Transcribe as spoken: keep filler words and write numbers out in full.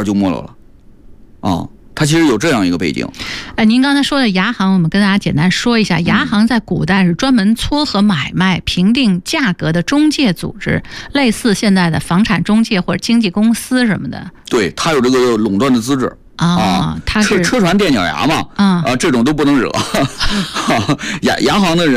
下就没落了，啊。它其实有这样一个背景。 哎，您刚才说的牙行，我们跟大家简单说一下，牙行在古代是专门撮合买卖、评定价格的中介组织，类似现在的房产中介或者经纪公司什么的。 对，它有这个垄断的资质。 啊，它是车车船垫脚牙嘛， 啊， 啊，这种都不能惹。牙牙行的人。